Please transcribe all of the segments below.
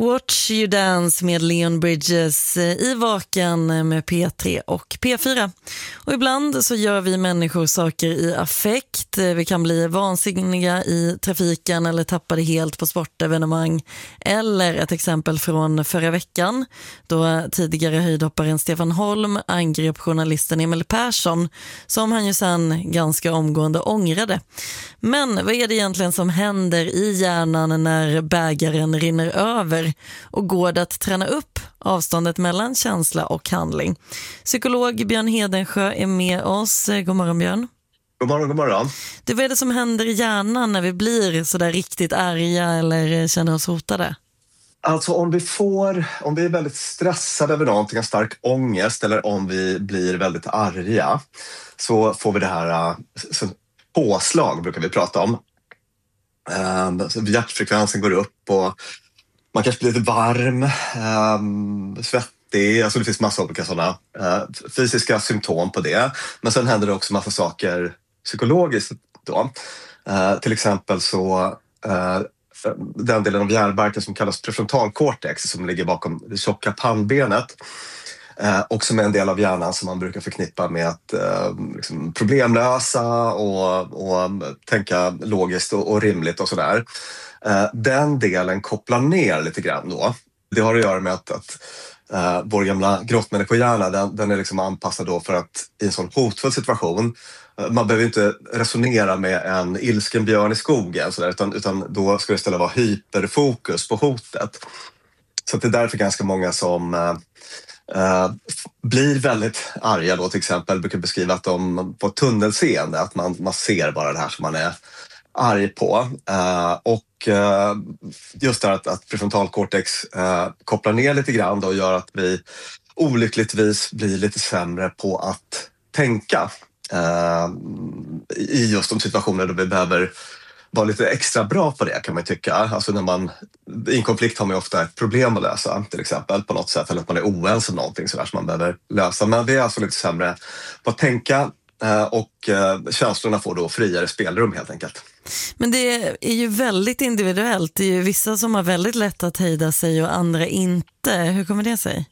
Watch You Dance med Leon Bridges i Vaken med P3 och P4. Och ibland så gör vi människor saker i affekt. Vi kan bli vansinniga i trafiken eller tappa det helt på sportevenemang. Eller ett exempel från förra veckan då tidigare höjdhopparen Stefan Holm angrep journalisten Emil Persson som han ju sen ganska omgående ångrade. Men vad är det egentligen som händer i hjärnan när bägaren rinner över? Och går det att träna upp avståndet mellan känsla och handling? Psykolog Björn Hedensjö är med oss. God morgon, Björn. God morgon, god morgon. Vad är det som händer i hjärnan när vi blir så där riktigt arga eller känner oss hotade? Alltså om vi är väldigt stressade över någonting, en stark ångest, eller om vi blir väldigt arga, så får vi det här påslag brukar vi prata om. Hjärtfrekvensen går upp och man kanske blir lite varm, svettig. Alltså det finns massa olika sådana fysiska symptom på det. Men sen händer det också massa saker psykologiskt då. Till exempel så den delen av hjärnbarken som kallas prefrontalcortex som ligger bakom det tjocka pannbenet. Och som är en del av hjärnan som man brukar förknippa med att liksom problemlösa och tänka logiskt och rimligt och sådär. Den delen kopplar ner lite grann då. Det har att göra med att vår gamla grottmänniskohjärna den är liksom anpassad då för att i en sån hotfull situation, man behöver inte resonera med en ilsken björn i skogen så där, utan då ska det istället vara hyperfokus på hotet. Så det är därför ganska många som blir väldigt arga då till exempel brukar beskriva att de får tunnelseende, att man ser bara det här som man är arg på. Och just det att prefrontalcortex kopplar ner lite grann då och gör att vi olyckligtvis blir lite sämre på att tänka i just de situationer då vi behöver vara lite extra bra på det, kan man tycka. Alltså i en konflikt har man ju ofta ett problem att lösa till exempel på något sätt, eller att man är oense om någonting sådär som man behöver lösa. Men vi är alltså lite sämre på att tänka och känslorna får då friare spelrum helt enkelt. Men det är ju väldigt individuellt. Det är ju vissa som har väldigt lätt att hejda sig och andra inte. Hur kommer det sig?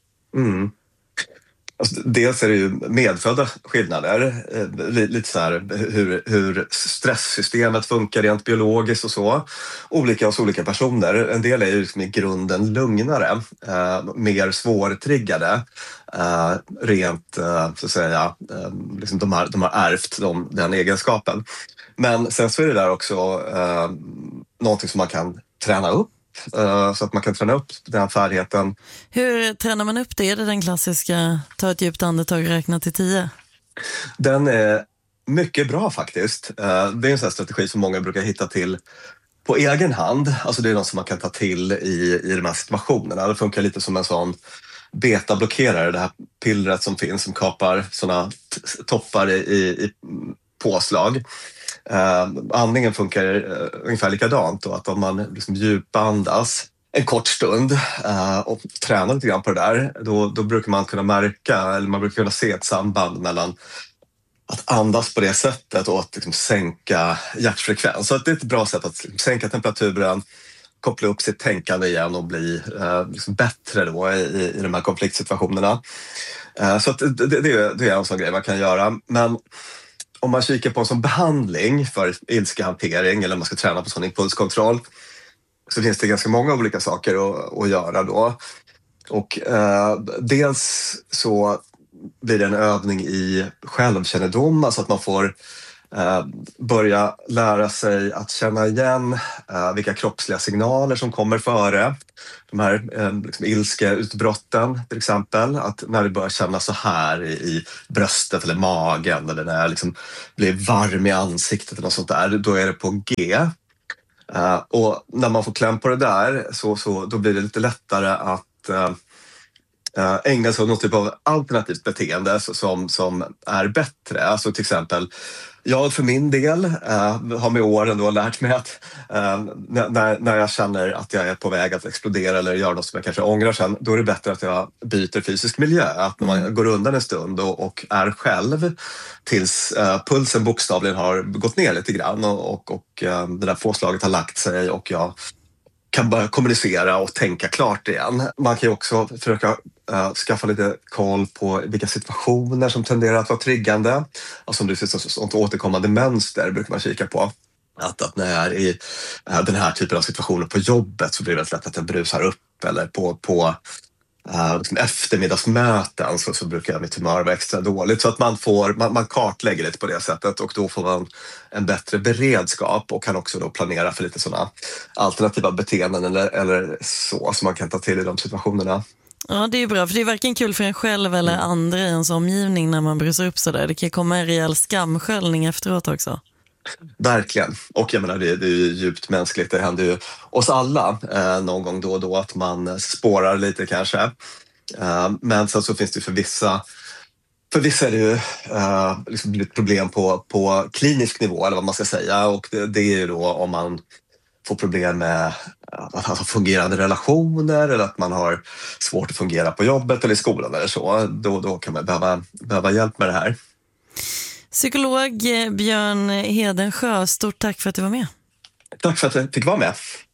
Alltså, dels är det ju medfödda skillnader, lite så här hur stresssystemet funkar rent biologiskt och så. Olika hos olika personer. En del är ju liksom i grunden lugnare, mer svårtriggade, rent så att säga, liksom de har ärvt den egenskapen. Men sen så är det där också någonting som man kan träna upp. Så att man kan träna upp den färdigheten. Hur tränar man upp det? Är det den klassiska ta ett djupt andetag och räkna till 10? Den är mycket bra faktiskt. Det är en sån här strategi som många brukar hitta till på egen hand. Alltså det är något som man kan ta till i de här situationerna. Det funkar lite som en sån betablockerare, det här pillret som finns som kapar såna toppar i påslag. Andningen funkar ungefär likadant då, att om man liksom djupandas en kort stund och tränar lite grann på det där, då brukar man kunna märka, eller man brukar kunna se ett samband mellan att andas på det sättet och att liksom sänka hjärtfrekvens. Så att det är ett bra sätt att liksom sänka temperaturen, koppla upp sitt tänkande igen och bli liksom bättre då i de här konfliktsituationerna. Så att det är en sån grej man kan göra. Men om man kikar på en sån behandling för ilskehantering eller om man ska träna på sån impulskontroll, så finns det ganska många olika saker att göra då. Och dels så blir det en övning i självkännedom, alltså att man får börja lära sig att känna igen vilka kroppsliga signaler som kommer före. De här liksom ilskeutbrotten till exempel, att när det börjar känna så här i bröstet eller magen, eller när jag liksom blir varm i ansiktet eller något sånt där, då är det på G. Och när man får kläm på det där så då blir det lite lättare att ägna sig åt något typ av alternativt beteende som är bättre. Alltså till exempel, jag för min del har med åren då lärt mig att när jag känner att jag är på väg att explodera eller göra något som jag kanske ångrar sen, då är det bättre att jag byter fysisk miljö. Att man går undan en stund och är själv tills pulsen bokstavligen har gått ner lite grann och det där påslaget har lagt sig och jag kan börja kommunicera och tänka klart igen. Man kan ju också försöka skaffa lite koll på vilka situationer som tenderar att vara triggande. Alltså om det är sånt återkommande mönster brukar man kika på. Att när jag är i den här typen av situationer på jobbet så blir det väldigt lätt att jag brusar upp, eller på liksom eftermiddagsmöten så brukar mitt humör vara extra dåligt. Så att man kartlägger lite på det sättet, och då får man en bättre beredskap och kan också då planera för lite sådana alternativa beteenden eller så som man kan ta till i de situationerna. Ja, det är bra, för det är varken kul för en själv eller andra i ens omgivning när man brusar upp sådär. Det kan komma en rejäl skamsköljning efteråt också. Verkligen. Och jag menar, det är ju djupt mänskligt. Det händer ju oss alla någon gång då och då att man spårar lite kanske. Men sen så finns det för vissa är det ju liksom ett problem på klinisk nivå, eller vad man ska säga. Och det är ju då om man får problem med att ha fungerande relationer, eller att man har svårt att fungera på jobbet eller i skolan eller så. Då kan man behöva hjälp med det här. Psykolog Björn Hedensjö, stort tack för att du var med. Tack för att jag fick vara med.